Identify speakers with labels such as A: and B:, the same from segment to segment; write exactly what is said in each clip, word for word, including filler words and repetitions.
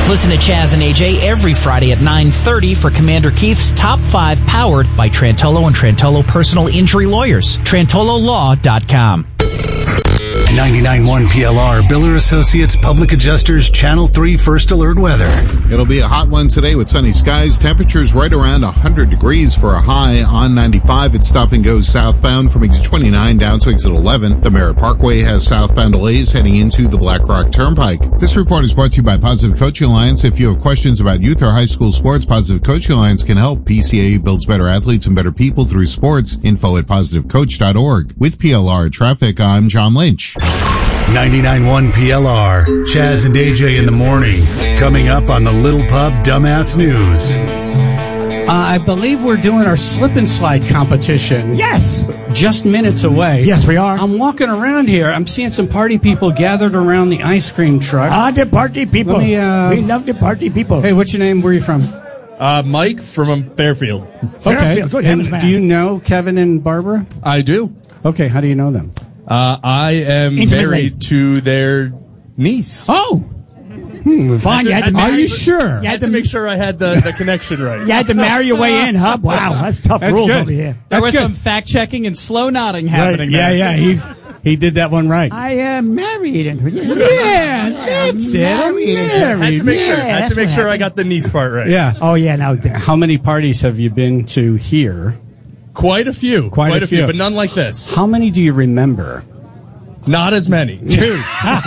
A: Listen to Chaz and A J every Friday at nine thirty for Commander Keith's Top five, powered by Trantolo and Trantolo Personal Injury Lawyers. Trantolo Law dot com.
B: ninety-nine point one P L R, Biller Associates Public Adjusters, Channel three First Alert Weather.
C: It'll be a hot one today with sunny skies. Temperatures right around one hundred degrees for a high. On ninety-five, it's stop and goes southbound from exit twenty-nine down to exit eleven. The Merritt Parkway has southbound delays heading into the Black Rock Turnpike. This report is brought to you by Positive Coaching Alliance. If you have questions about youth or high school sports, Positive Coaching Alliance can help. P C A builds better athletes and better people through sports. Info at positive coach dot org. With P L R Traffic, I'm John Lynch.
B: ninety-nine point one P L R, Chaz and A J in the morning. Coming up on the Little Pub Dumbass News.
D: Uh, I believe we're doing our slip and slide competition.
E: Yes!
D: Just minutes away.
E: Yes, we are.
D: I'm walking around here. I'm seeing some party people gathered around the ice cream truck.
E: Ah, the party people.
D: Let me, uh,
E: we love the party people.
D: Hey, what's your name? Where are you from?
F: Uh, Mike from Fairfield.
D: Okay.
E: Fairfield. Good
D: And
E: heavens, man.
D: do you know Kevin and Barbara?
F: I do.
D: Okay, how do you know them?
F: Uh, I am
E: Intimately.
F: married to their niece.
E: Oh!
D: Hmm,
E: Fine, you had to
F: Are
E: marry.
F: you
D: sure?
E: You
F: I
E: had
F: had
E: to
F: to make sure I had the, the connection right.
E: You had to marry your way in, huh? Wow, that's tough
D: That's
E: rules
D: good.
E: over here.
G: There
D: That's
G: was
D: good.
G: some fact checking and slow nodding happening
D: Yeah,
G: there.
D: yeah, he he did that one right.
E: I am married. And, yeah,
D: Yeah, that's it. I'm
E: married.
D: married.
F: I had to make sure.
E: Yeah,
F: I had
E: that's
F: to make
E: what
F: sure I
E: happened.
F: got the niece part right.
D: Yeah.
E: Oh, yeah, no.
D: How many parties have you been to here?
F: Quite a few.
D: Quite a
F: a few,
D: few.
F: but none like this.
D: How many do you remember?
F: Not as many. Two.
E: Two.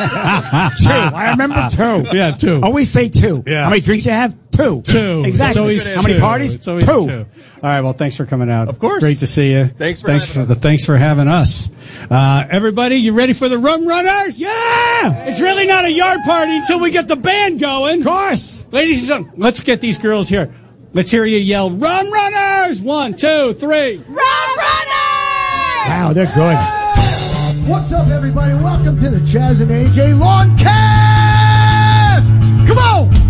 E: I remember two.
D: Yeah, two.
E: Always say two.
D: Yeah.
E: How many drinks you have? Two.
D: Two.
E: Exactly.
D: It's always
E: How many
D: two.
E: parties?
D: It's always
E: two.
D: two. All right. Well, thanks for coming out.
F: Of course.
D: Great to see you.
F: Thanks for
D: thanks
F: having
D: for the thanks for having us. Uh, everybody, you ready for the Rum Runners?
E: Yeah!
D: It's really not a yard party until we get the band going.
E: Of course.
D: Ladies and gentlemen, let's get these girls here. Let's hear you yell, Rum Runners! One, two, three.
H: Rum Runners!
E: Wow, they're good.
I: What's up, everybody? Welcome to the Chaz and A J Lawn Cast! Come on!